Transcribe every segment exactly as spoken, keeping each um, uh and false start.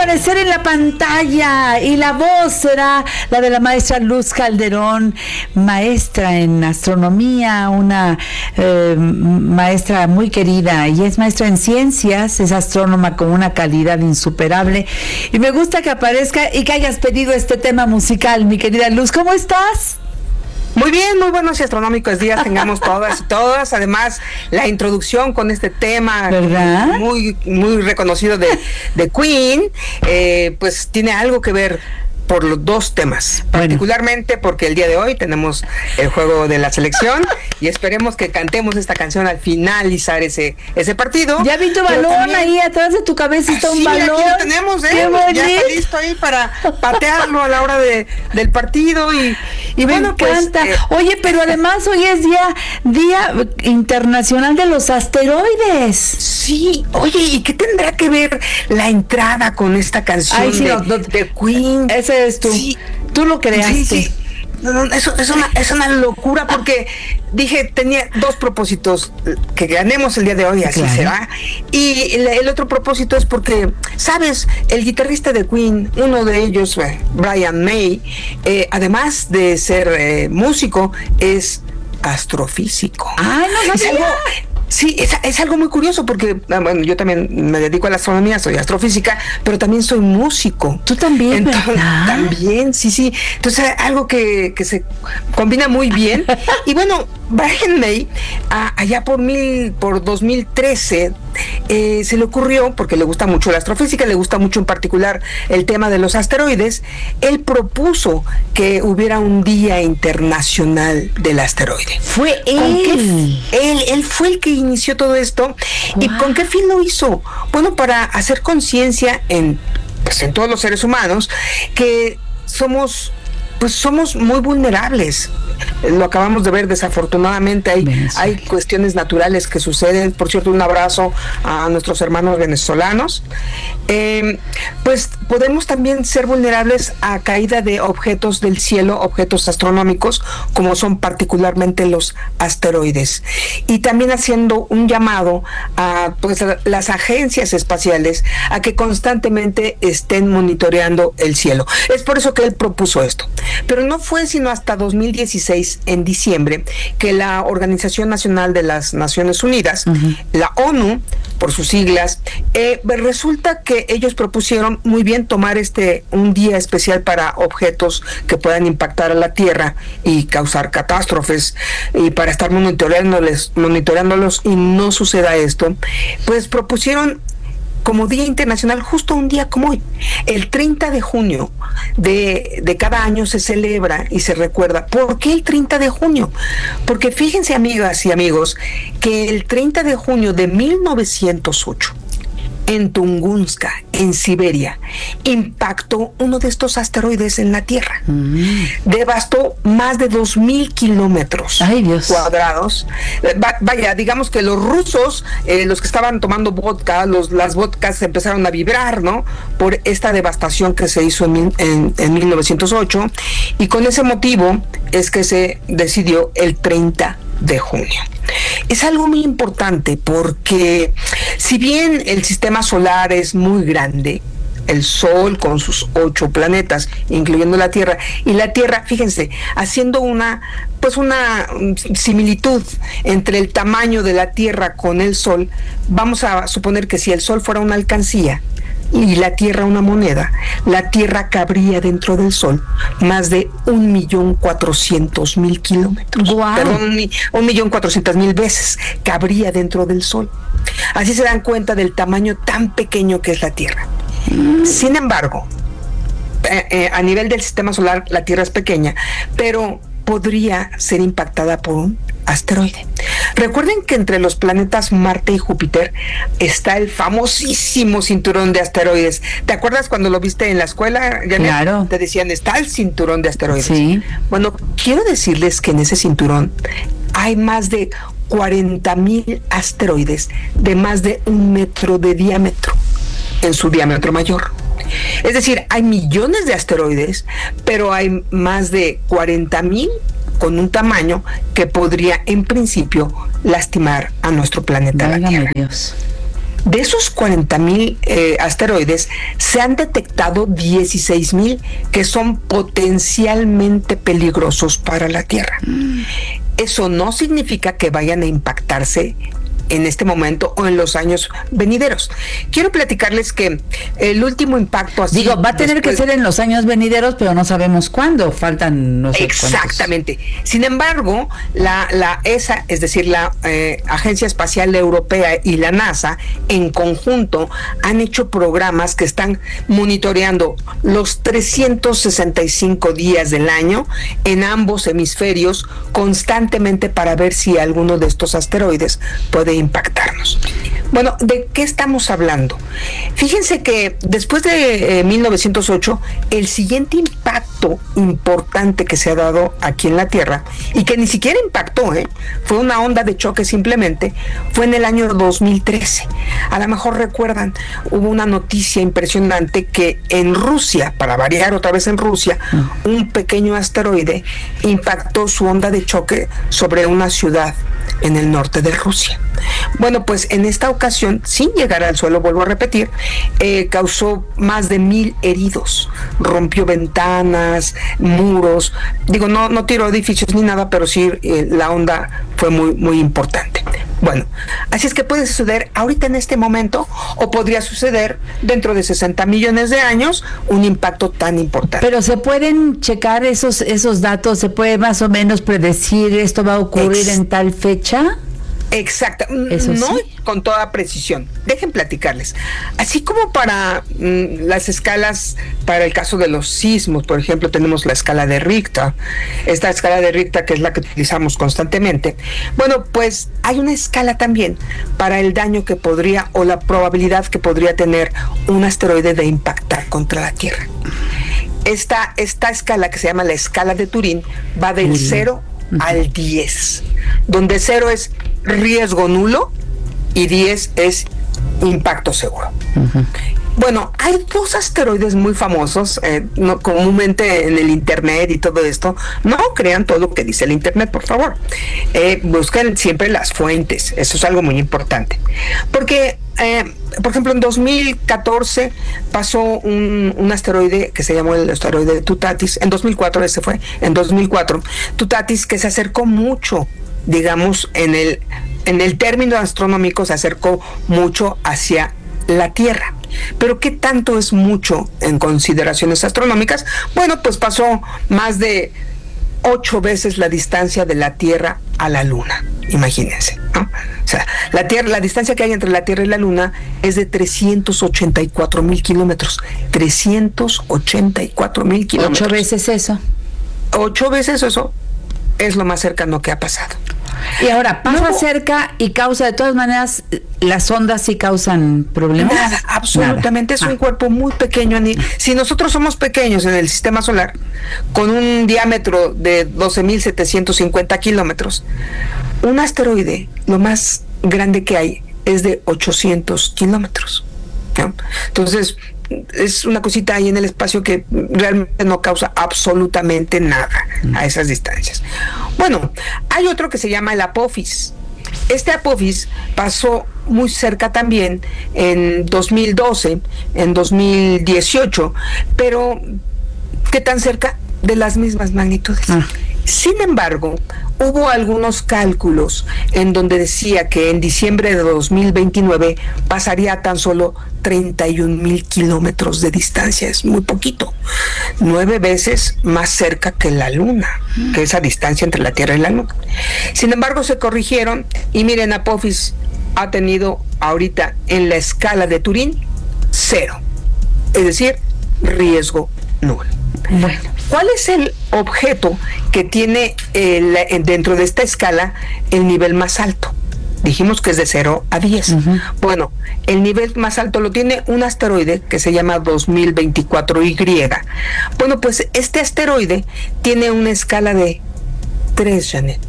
aparecer en la pantalla y la voz será la de la maestra Luz Calderón, maestra en astronomía, una eh, maestra muy querida, y es maestra en ciencias, es astrónoma con una calidad insuperable, y me gusta que aparezca y que hayas pedido este tema musical, mi querida Luz. ¿Cómo estás? Muy bien, muy buenos y astronómicos días tengamos todas y todas. Además, la introducción con este tema, ¿verdad?, muy muy reconocido de, de Queen, eh, pues tiene algo que ver por los dos temas, bueno, particularmente porque el día de hoy tenemos el juego de la selección y esperemos que cantemos esta canción al finalizar ese ese partido. Ya vi tu balón también, ahí atrás de tu cabeza está un balón. Aquí lo tenemos, ¿eh? Ya está listo ahí para patearlo a la hora de del partido y, y me bueno, encanta. Pues, eh, Oye, pero además hoy es día día internacional de los asteroides. Sí, oye, ¿y qué tendrá que ver la entrada con esta canción? Ay, sí, de, no, no, de Queen? Ese es tú. Sí, tú lo creaste. Sí, sí. No, no, eso es una, es una locura porque dije, tenía dos propósitos, que ganemos el día de hoy, así claro será, y el, el otro propósito es porque, ¿sabes? El guitarrista de Queen, uno de ellos, Brian May, eh, además de ser eh, músico, es astrofísico. ¡Ah, no es algo, Sí, es, es algo muy curioso porque, bueno, yo también me dedico a la astronomía, soy astrofísica, pero también soy músico. Tú también, Entonces, ¿verdad? También, sí, sí. Entonces, algo que, que se combina muy bien. Y bueno, Brian May, a, allá por mil, por dos mil trece, eh, se le ocurrió, porque le gusta mucho la astrofísica, le gusta mucho en particular el tema de los asteroides, él propuso que hubiera un Día Internacional del Asteroide. Fue él. Él, él fue el que inició todo esto. Wow. ¿Y con qué fin lo hizo? Bueno, para hacer conciencia en, pues, en todos los seres humanos que somos, pues somos muy vulnerables. Lo acabamos de ver, desafortunadamente hay, hay cuestiones naturales que suceden. Por cierto, un abrazo a nuestros hermanos venezolanos. Eh, pues podemos también ser vulnerables a caída de objetos del cielo, objetos astronómicos, como son particularmente los asteroides. Y también haciendo un llamado a, pues, a las agencias espaciales a que constantemente estén monitoreando el cielo. Es por eso que él propuso esto. Pero no fue sino hasta dos mil dieciséis, en diciembre, que la Organización Nacional de las Naciones Unidas, uh-huh, la ONU, por sus siglas, eh, resulta que ellos propusieron muy bien tomar este un día especial para objetos que puedan impactar a la Tierra y causar catástrofes, y para estar monitoreándoles, monitoreándolos y no suceda esto, pues propusieron como Día Internacional justo un día como hoy. El treinta de junio de, de cada año se celebra y se recuerda. ¿Por qué el treinta de junio? Porque fíjense, amigas y amigos, que el treinta de junio de mil novecientos ocho, en Tunguska, en Siberia, impactó uno de estos asteroides en la Tierra. Mm. Devastó más de dos mil kilómetros Ay, Dios. cuadrados. Va, vaya, digamos que los rusos, eh, los que estaban tomando vodka, los, las vodkas empezaron a vibrar, ¿no? Por esta devastación que se hizo en, en, en mil novecientos ocho, y con ese motivo es que se decidió el treinta de junio. Es algo muy importante porque si bien el sistema solar es muy grande, el Sol con sus ocho planetas, incluyendo la Tierra, y la Tierra, fíjense, haciendo una, pues una similitud entre el tamaño de la Tierra con el Sol, vamos a suponer que si el Sol fuera una alcancía y la Tierra una moneda, la Tierra cabría dentro del Sol más de un millón cuatrocientos mil kilómetros. Wow. Perdón, un, un millón cuatrocientas mil veces cabría dentro del Sol. Así se dan cuenta del tamaño tan pequeño que es la Tierra. Mm. Sin embargo, eh, eh, a nivel del sistema solar, la Tierra es pequeña, pero podría ser impactada por un asteroide. Recuerden que entre los planetas Marte y Júpiter está el famosísimo cinturón de asteroides. ¿Te acuerdas cuando lo viste en la escuela, Janet? Claro. Te decían, está el cinturón de asteroides. Sí. Bueno, quiero decirles que en ese cinturón hay más de cuarenta mil asteroides de más de un metro de diámetro en su diámetro mayor. Es decir, hay millones de asteroides, pero hay más de cuarenta mil con un tamaño que podría en principio lastimar a nuestro planeta, la Tierra. Dios. De esos cuarenta mil eh, asteroides, se han detectado dieciséis mil que son potencialmente peligrosos para la Tierra. Mm. Eso no significa que vayan a impactarse en este momento o en los años venideros. Quiero platicarles que el último impacto así... Digo, va a tener después, que ser en los años venideros, pero no sabemos cuándo, faltan no sé Exactamente. Cuántos. Sin embargo, la, la E S A, es decir, la eh, Agencia Espacial Europea y la NASA, en conjunto, han hecho programas que están monitoreando los trescientos sesenta y cinco días del año en ambos hemisferios constantemente para ver si alguno de estos asteroides puede impactarnos. Bueno, ¿de qué estamos hablando? Fíjense que después de eh, mil novecientos ocho, el siguiente impacto importante que se ha dado aquí en la Tierra, y que ni siquiera impactó, ¿eh? fue una onda de choque simplemente, fue en el año dos mil trece. A lo mejor recuerdan, hubo una noticia impresionante que en Rusia, para variar otra vez en Rusia, mm. un pequeño asteroide impactó su onda de choque sobre una ciudad en el norte de Rusia. Bueno, pues en esta ocasión, sin llegar al suelo, vuelvo a repetir, eh, causó más de mil heridos, rompió ventanas, muros, digo, no, no tiró edificios ni nada, pero sí eh, la onda fue muy, muy importante. Bueno, así es que puede suceder ahorita en este momento, o podría suceder dentro de sesenta millones de años, un impacto tan importante. Pero se pueden checar esos, esos datos, se puede más o menos predecir esto va a ocurrir Ex- en tal fecha. Exacto, Eso no sí. con toda precisión. Dejen platicarles. Así como para mm, las escalas, para el caso de los sismos, por ejemplo, tenemos la escala de Richter, esta escala de Richter que es la que utilizamos constantemente. Bueno, pues hay una escala también para el daño que podría o la probabilidad que podría tener un asteroide de impactar contra la Tierra. Esta, esta escala que se llama la escala de Turín va del cero uh-huh. al diez, donde cero es riesgo nulo y diez es impacto seguro. Uh-huh. Bueno, hay dos asteroides muy famosos, eh, no, comúnmente en el internet y todo esto. No crean todo lo que dice el internet, por favor. Eh, busquen siempre las fuentes, eso es algo muy importante. Porque, eh, por ejemplo, en dos mil catorce pasó un, un asteroide que se llamó el asteroide Tutatis. En dos mil cuatro ese fue, en dos mil cuatro, Tutatis, que se acercó mucho, digamos, en el, en el término astronómico, se acercó mucho hacia la Tierra. Pero ¿qué tanto es mucho en consideraciones astronómicas? Bueno, pues pasó más de ocho veces la distancia de la Tierra a la Luna. Imagínense, ¿no? O sea, la Tierra, la distancia que hay entre la Tierra y la Luna es de trescientos ochenta y cuatro mil kilómetros. trescientos ochenta y cuatro mil kilómetros. Ocho veces eso. Ocho veces eso es lo más cercano que ha pasado. Y ahora, pasa no, cerca y causa, de todas maneras, las ondas sí causan problemas. Nada, absolutamente, nada. Es ah. un cuerpo muy pequeño. Si nosotros somos pequeños en el sistema solar, con un diámetro de doce mil setecientos cincuenta kilómetros, un asteroide, lo más grande que hay, es de ochocientos kilómetros, ¿no? Entonces, es una cosita ahí en el espacio que realmente no causa absolutamente nada a esas distancias. Bueno, hay otro que se llama el Apophis. Este Apophis pasó muy cerca también en dos mil doce, en dos mil dieciocho, pero ¿qué tan cerca? De las mismas magnitudes. Ah. Sin embargo, hubo algunos cálculos en donde decía que en diciembre de dos mil veintinueve pasaría a tan solo treinta y un mil kilómetros de distancia. Es muy poquito, nueve veces más cerca que la Luna, mm. que esa distancia entre la Tierra y la Luna. Sin embargo, se corrigieron y miren, Apophis ha tenido ahorita en la escala de Turín cero, es decir, riesgo nulo. Bueno, ¿cuál es el objeto que tiene el, dentro de esta escala el nivel más alto? Dijimos que es de cero a diez. Uh-huh. Bueno, el nivel más alto lo tiene un asteroide que se llama dos mil veinticuatro Y. Bueno, pues este asteroide tiene una escala de tres, Janet.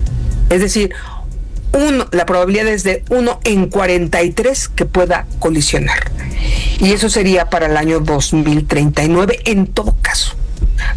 Es decir, uno, la probabilidad es de uno en cuarenta y tres que pueda colisionar. Y eso sería para el año dos mil treinta y nueve en todo caso.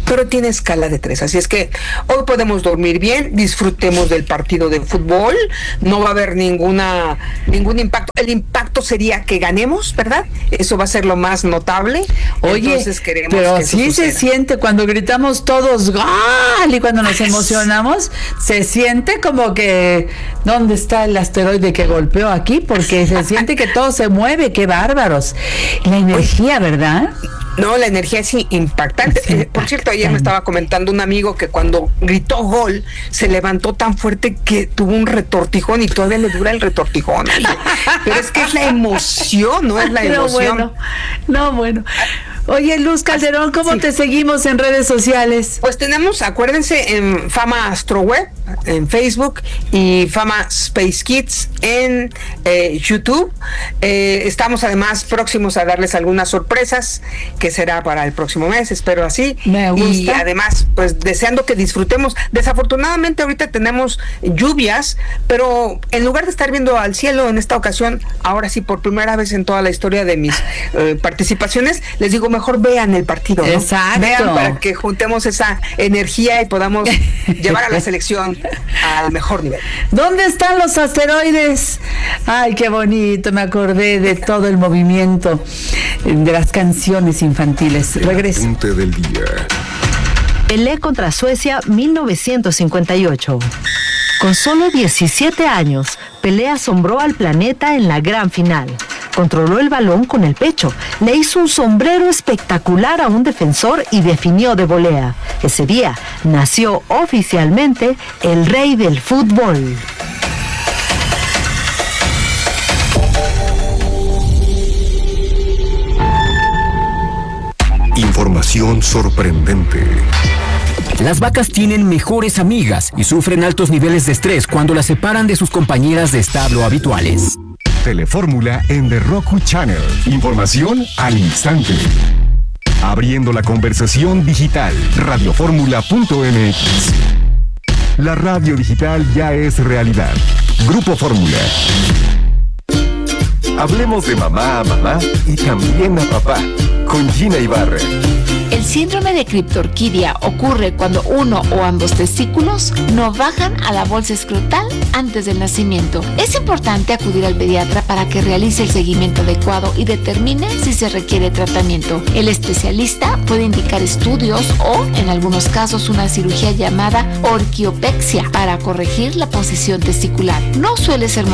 pero tiene escala de tres. Así es que hoy podemos dormir bien, disfrutemos del partido de fútbol, no va a haber ninguna ningún impacto. El impacto sería que ganemos, ¿verdad? Eso va a ser lo más notable. Oye, entonces queremos pero que eso sí suceda. Se siente cuando gritamos todos ¡gol! Y cuando nos emocionamos, se siente como que ¿dónde está el asteroide que golpeó aquí? Porque se siente que todo se mueve, qué bárbaros. La energía, ¿verdad? No, la energía es impactante. Es impactante. Por cierto, ayer me estaba comentando un amigo que cuando gritó gol, se levantó tan fuerte que tuvo un retortijón y todavía le dura el retortijón. Pero es que es la emoción, no es la emoción. No, bueno. No, bueno. Oye, Luz Calderón, ¿cómo sí. te seguimos en redes sociales? Pues tenemos, acuérdense, en Fama Astroweb, en Facebook, y Fama Space Kids en eh, YouTube. Eh, estamos además próximos a darles algunas sorpresas, que será para el próximo mes, espero así. Me gusta. Y además, pues deseando que disfrutemos. Desafortunadamente ahorita tenemos lluvias, pero en lugar de estar viendo al cielo en esta ocasión, ahora sí, por primera vez en toda la historia de mis eh, participaciones, les digo, mejor vean el partido, ¿no? Exacto. Vean para que juntemos esa energía y podamos llevar a la selección al mejor nivel. ¿Dónde están los asteroides? Ay, qué bonito, me acordé de todo el movimiento de las canciones infantiles. Regreso. Apunte del día. Pelé contra Suecia mil novecientos cincuenta y ocho. Con solo diecisiete años, Pelé asombró al planeta en la gran final. Controló el balón con el pecho, le hizo un sombrero espectacular a un defensor y definió de volea. Ese día nació oficialmente el rey del fútbol. Información sorprendente. Las vacas tienen mejores amigas y sufren altos niveles de estrés cuando las separan de sus compañeras de establo habituales. Telefórmula en The Roku Channel. Información al instante. Abriendo la conversación digital. radioformula punto m x. La radio digital ya es realidad. Grupo Fórmula. Hablemos de mamá a mamá y también a papá. Con Gina Ibarra. El síndrome de criptorquidia ocurre cuando uno o ambos testículos no bajan a la bolsa escrotal antes del nacimiento. Es importante acudir al pediatra para que realice el seguimiento adecuado y determine si se requiere tratamiento. El especialista puede indicar estudios o, en algunos casos, una cirugía llamada orquiopexia para corregir la posición testicular. No suele ser